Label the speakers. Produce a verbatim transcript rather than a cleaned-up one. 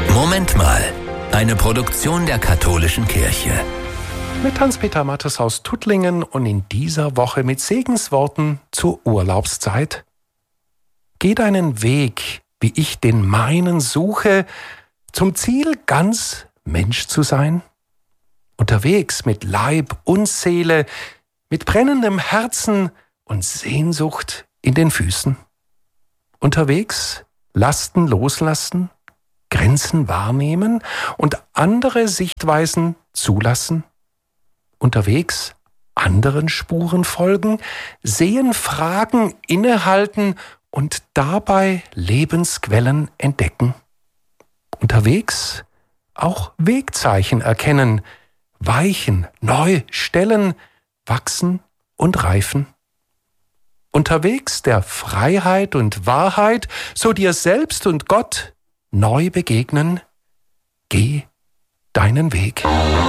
Speaker 1: Moment mal. Eine Produktion der Katholischen Kirche.
Speaker 2: Mit Hans-Peter Mattes aus Tuttlingen und in dieser Woche mit Segensworten zur Urlaubszeit. Geh deinen Weg, wie ich den meinen suche, zum Ziel ganz Mensch zu sein. Unterwegs mit Leib und Seele, mit brennendem Herzen und Sehnsucht in den Füßen. Unterwegs Lasten loslassen, Grenzen wahrnehmen und andere Sichtweisen zulassen. Unterwegs anderen Spuren folgen, sehen, fragen, innehalten und dabei Lebensquellen entdecken. Unterwegs auch Wegzeichen erkennen, weichen, neu stellen, wachsen und reifen. Unterwegs der Freiheit und Wahrheit, so dir selbst und Gott neu begegnen. Geh deinen Weg.